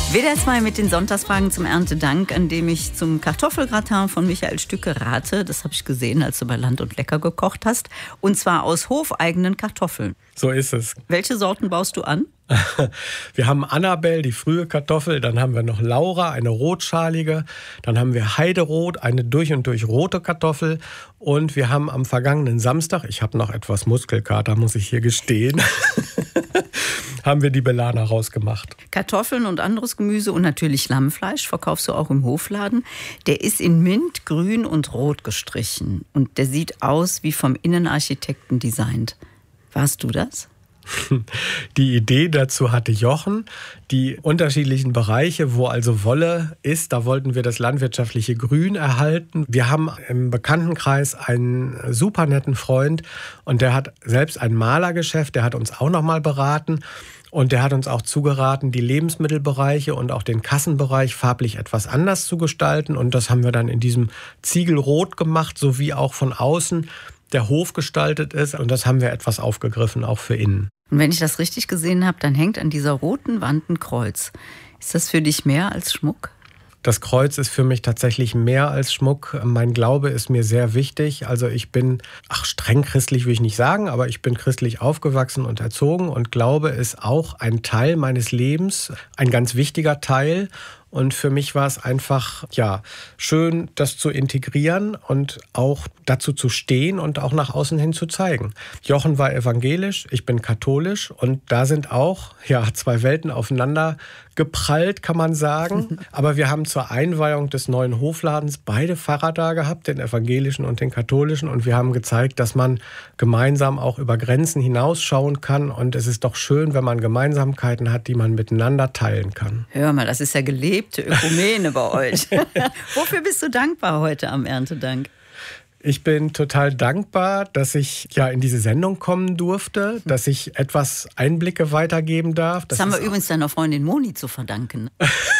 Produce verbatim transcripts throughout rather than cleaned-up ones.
W D R zwei mit den Sonntagsfragen zum Erntedank, an dem ich zum Kartoffelgratin von Michael Stücke rate. Das habe ich gesehen, als du bei Land und Lecker gekocht hast. Und zwar aus hofeigenen Kartoffeln. So ist es. Welche Sorten baust du an? Wir haben Annabelle, die frühe Kartoffel. Dann haben wir noch Laura, eine rotschalige. Dann haben wir Heiderot, eine durch und durch rote Kartoffel. Und wir haben am vergangenen Samstag, ich habe noch etwas Muskelkater, muss ich hier gestehen, haben wir die Belana rausgemacht. Kartoffeln und anderes Gemüse und natürlich Lammfleisch verkaufst du auch im Hofladen. Der ist in Mint, Grün und Rot gestrichen. Und der sieht aus wie vom Innenarchitekten designt. Warst du das? Die Idee dazu hatte Jochen. Die unterschiedlichen Bereiche, wo also Wolle ist, da wollten wir das landwirtschaftliche Grün erhalten. Wir haben im Bekanntenkreis einen super netten Freund und der hat selbst ein Malergeschäft, der hat uns auch noch mal beraten. Und der hat uns auch zugeraten, die Lebensmittelbereiche und auch den Kassenbereich farblich etwas anders zu gestalten. Und das haben wir dann in diesem Ziegelrot gemacht, sowie auch von außen der Hof gestaltet ist. Und das haben wir etwas aufgegriffen, auch für innen. Und wenn ich das richtig gesehen habe, dann hängt an dieser roten Wand ein Kreuz. Ist das für dich mehr als Schmuck? Das Kreuz ist für mich tatsächlich mehr als Schmuck. Mein Glaube ist mir sehr wichtig. Also ich bin, ach streng christlich will ich nicht sagen, aber ich bin christlich aufgewachsen und erzogen und Glaube ist auch ein Teil meines Lebens, ein ganz wichtiger Teil. Und für mich war es einfach, ja, schön, das zu integrieren und auch dazu zu stehen und auch nach außen hin zu zeigen. Jochen war evangelisch, ich bin katholisch und da sind auch, ja, zwei Welten aufeinander geprallt, kann man sagen. Aber wir haben zur Einweihung des neuen Hofladens beide Pfarrer da gehabt, den evangelischen und den katholischen. Und wir haben gezeigt, dass man gemeinsam auch über Grenzen hinausschauen kann. Und es ist doch schön, wenn man Gemeinsamkeiten hat, die man miteinander teilen kann. Hör mal, das ist ja gelebte Ökumene bei euch. Wofür bist du dankbar heute am Erntedank? Ich bin total dankbar, dass ich ja in diese Sendung kommen durfte, dass ich etwas Einblicke weitergeben darf. Das, das haben wir übrigens deiner Freundin Moni zu verdanken.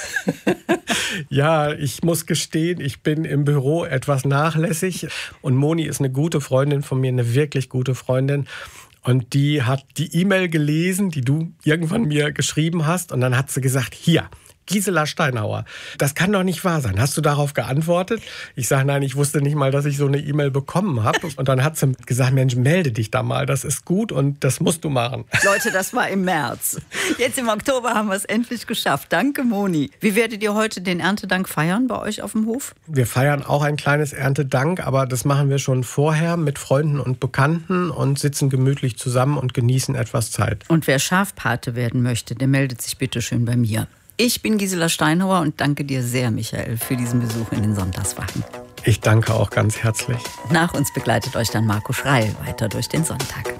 Ja, ich muss gestehen, ich bin im Büro etwas nachlässig und Moni ist eine gute Freundin von mir, eine wirklich gute Freundin. Und die hat die E-Mail gelesen, die du irgendwann mir geschrieben hast und dann hat sie gesagt, hier, Gisela Steinhauer, das kann doch nicht wahr sein. Hast du darauf geantwortet? Ich sage, nein, ich wusste nicht mal, dass ich so eine E-Mail bekommen habe. Und dann hat sie gesagt, Mensch, melde dich da mal, das ist gut und das musst du machen. Leute, das war im März. Jetzt im Oktober haben wir es endlich geschafft. Danke, Moni. Wie werdet ihr heute den Erntedank feiern bei euch auf dem Hof? Wir feiern auch ein kleines Erntedank, aber das machen wir schon vorher mit Freunden und Bekannten und sitzen gemütlich zusammen und genießen etwas Zeit. Und wer Schafpate werden möchte, der meldet sich bitte schön bei mir. Ich bin Gisela Steinhauer und danke dir sehr, Michael, für diesen Besuch in den Sonntagsfragen. Ich danke auch ganz herzlich. Nach uns begleitet euch dann Marco Schreil weiter durch den Sonntag.